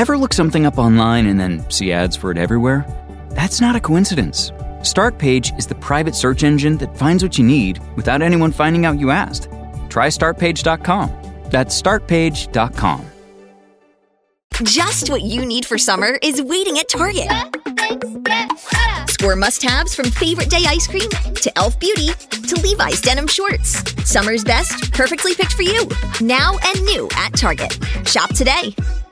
Ever look something up online and then see ads for it everywhere? That's not a coincidence. Startpage is the private search engine that finds what you need without anyone finding out you asked. Try Startpage.com. That's Startpage.com. Just what you need for summer is waiting at Target. Score must-haves from Favorite Day ice cream to Elf Beauty to Levi's denim shorts. Summer's best, perfectly picked for you. Now and new at Target. Shop today.